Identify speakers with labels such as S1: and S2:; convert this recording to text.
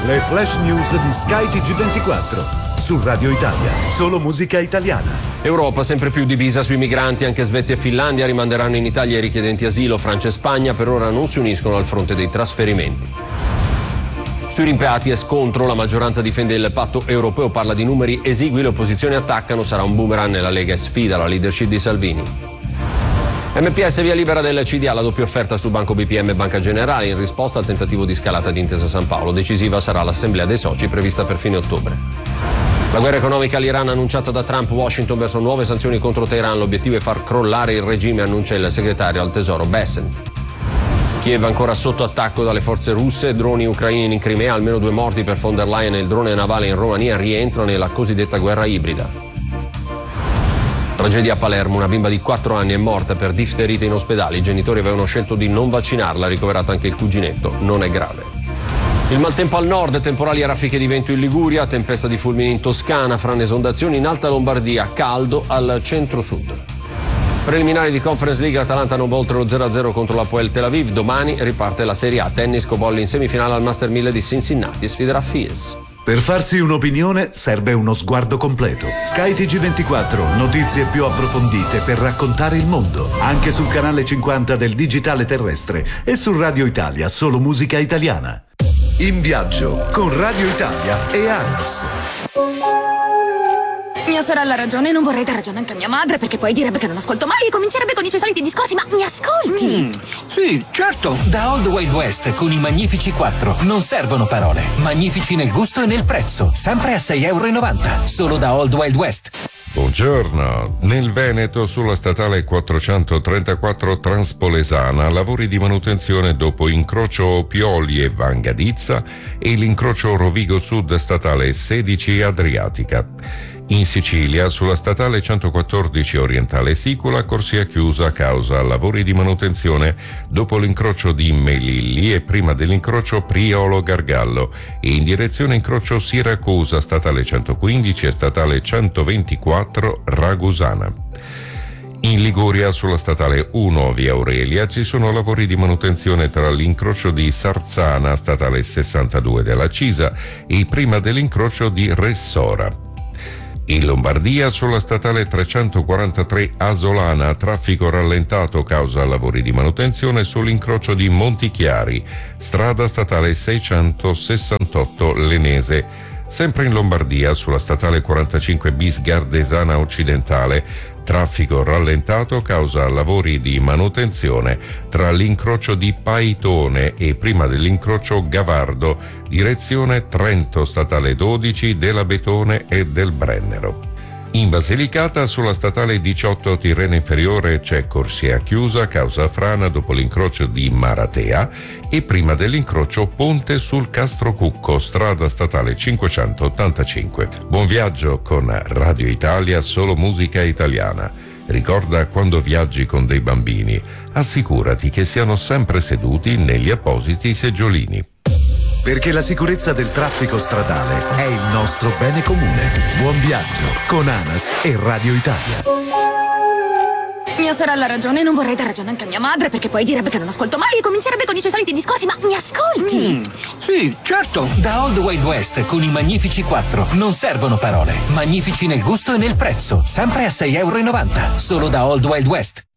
S1: Le flash news di Sky TG24. Su Radio Italia, solo musica italiana.
S2: Europa sempre più divisa sui migranti, anche Svezia e Finlandia rimanderanno in Italia i richiedenti asilo, Francia e Spagna per ora non si uniscono al fronte dei trasferimenti. Sui rimpatri e scontro, la maggioranza difende il patto europeo, parla di numeri esigui, le opposizioni attaccano, sarà un boomerang, la Lega e sfida la leadership di Salvini. MPS via libera del CDA, la doppia offerta su Banco BPM e Banca Generale in risposta al tentativo di scalata di Intesa San Paolo. Decisiva sarà l'assemblea dei soci prevista per fine ottobre. La guerra economica all'Iran annunciata da Trump, Washington verso nuove sanzioni contro Teheran, l'obiettivo è far crollare il regime, annuncia il segretario al tesoro Bessent. Kiev ancora sotto attacco dalle forze russe, droni ucraini in Crimea, almeno 2 morti per von der Leyen e il drone navale in Romania rientra nella cosiddetta guerra ibrida. Tragedia a Palermo, una bimba di 4 anni è morta per difterite in ospedale, i genitori avevano scelto di non vaccinarla, ricoverato anche il cuginetto, non è grave. Il maltempo al nord, temporali e raffiche di vento in Liguria, tempesta di fulmini in Toscana, frane esondazioni in Alta Lombardia, caldo al centro-sud. Preliminari di Conference League, l'Atalanta non va oltre lo 0-0 contro l'Hapoel Tel Aviv, domani riparte la Serie A, tennis Cobolli in semifinale al Master 1000 di Cincinnati, sfiderà Fierce.
S1: Per farsi un'opinione serve uno sguardo completo. Sky TG24, notizie più approfondite per raccontare il mondo. Anche sul canale 50 del digitale terrestre e su Radio Italia, solo musica italiana. In viaggio con Radio Italia e ANAS.
S3: Mia sorella ha ragione, non vorrei dar ragione anche a mia madre, perché poi direbbe che non ascolto mai e comincerebbe con i suoi soliti discorsi, ma mi ascolti?
S4: Sì, certo. Da Old Wild West con i Magnifici 4 non servono parole. Magnifici nel gusto e nel prezzo, sempre a €6,90. Solo da Old Wild West.
S5: Buongiorno. Nel Veneto, sulla statale 434 Transpolesana, lavori di manutenzione dopo incrocio Pioli e Vangadizza e l'incrocio Rovigo Sud statale 16 Adriatica. In Sicilia, sulla statale 114 Orientale Sicola, corsia chiusa a causa lavori di manutenzione dopo l'incrocio di Melilli e prima dell'incrocio Priolo Gargallo e in direzione incrocio Siracusa, statale 115 e statale 124 Ragusana. In Liguria, sulla statale 1 via Aurelia, ci sono lavori di manutenzione tra l'incrocio di Sarzana, statale 62 della Cisa, e prima dell'incrocio di Ressora. In Lombardia, sulla statale 343 Asolana, traffico rallentato causa lavori di manutenzione sull'incrocio di Montichiari, strada statale 668 Lenese. Sempre in Lombardia, sulla statale 45 bis Gardesana Occidentale, traffico rallentato causa lavori di manutenzione tra l'incrocio di Paitone e prima dell'incrocio Gavardo, direzione Trento statale 12 della Betone e del Brennero. In Basilicata, sulla statale 18 Tirreno Inferiore, c'è corsia chiusa causa frana dopo l'incrocio di Maratea e prima dell'incrocio Ponte sul Castrocucco, strada statale 585. Buon viaggio con Radio Italia, solo musica italiana. Ricorda, quando viaggi con dei bambini, assicurati che siano sempre seduti negli appositi seggiolini.
S1: Perché la sicurezza del traffico stradale è il nostro bene comune. Buon viaggio con ANAS e Radio Italia.
S3: Mia sorella ha ragione, non vorrei dar ragione anche a mia madre, perché poi direbbe che non ascolto mai e comincerebbe con i suoi soliti discorsi, ma mi ascolti?
S4: Sì, certo. Da Old Wild West con i Magnifici 4 non servono parole. Magnifici nel gusto e nel prezzo, sempre a €6,90. Solo da Old Wild West.